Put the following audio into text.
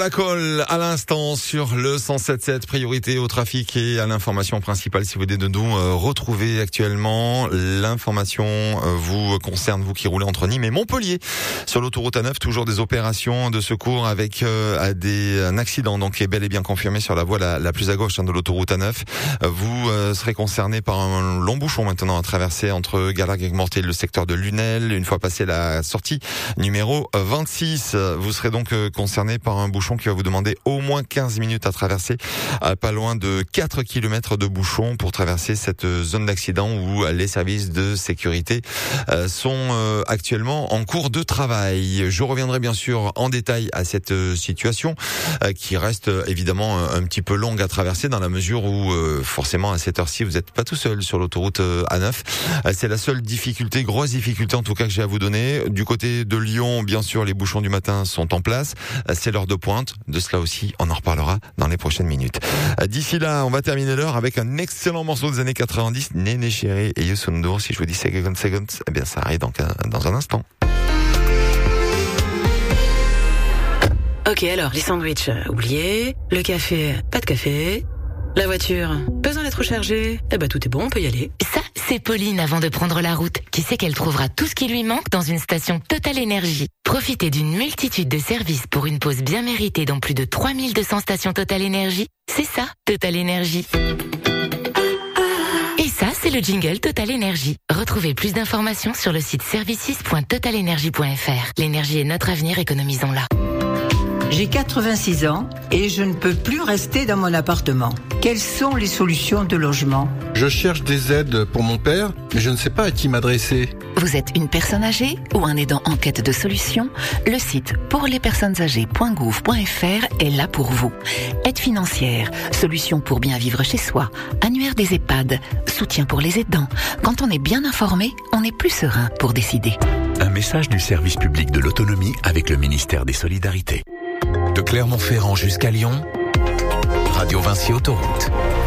la colle à l'instant sur le 107.7, priorité au trafic et à l'information principale. Si vous venez de nous retrouver actuellement, l'information vous concerne, vous qui roulez entre Nîmes et Montpellier. Sur l'autoroute A9, toujours des opérations de secours avec un accident donc qui est bel et bien confirmé sur la voie la plus à gauche de l'autoroute A9. Vous serez concerné par un long bouchon maintenant à traverser entre Galaguec-Mortier et le secteur de Lunel. Une fois passé la sortie numéro 26, vous serez donc concerné par un bouchon qui va vous demander au moins 15 minutes à traverser, pas loin de 4 km de bouchon pour traverser cette zone d'accident où les services de sécurité sont actuellement en cours de travail. Je reviendrai bien sûr en détail à cette situation qui reste évidemment un petit peu longue à traverser dans la mesure où forcément à cette heure-ci vous n'êtes pas tout seul sur l'autoroute A9. C'est la seule difficulté, grosse difficulté en tout cas que j'ai à vous donner. Du côté de Lyon, bien sûr, les bouchons du matin sont en place. C'est l'heure de pointe. De cela aussi, on en reparlera dans les prochaines minutes. D'ici là, on va terminer l'heure avec un excellent morceau des années 90, Néné Chéri et Youssou N'Dour. Si je vous dis Second Seconds, eh bien ça arrive dans un instant. Ok, alors, les sandwichs, oubliez. Le café, pas de café. La voiture, besoin d'être rechargée. Eh ben, tout est bon, on peut y aller. Ça, c'est Pauline avant de prendre la route, qui sait qu'elle trouvera tout ce qui lui manque dans une station Total Énergie. Profitez d'une multitude de services pour une pause bien méritée dans plus de 3200 stations Total Énergie. C'est ça, Total Énergie. Et ça, c'est le jingle Total Énergie. Retrouvez plus d'informations sur le site services.totalenergie.fr. L'énergie est notre avenir, économisons-la. J'ai 86 ans et je ne peux plus rester dans mon appartement. Quelles sont les solutions de logement ? Je cherche des aides pour mon père, mais je ne sais pas à qui m'adresser. Vous êtes une personne âgée ou un aidant en quête de solutions ? Le site pourlespersonnesâgées.gouv.fr est là pour vous. Aide financière, solutions pour bien vivre chez soi, annuaire des EHPAD, soutien pour les aidants. Quand on est bien informé, on est plus serein pour décider. Un message du service public de l'autonomie avec le ministère des Solidarités. De Clermont-Ferrand jusqu'à Lyon, Radio Vinci Autoroute.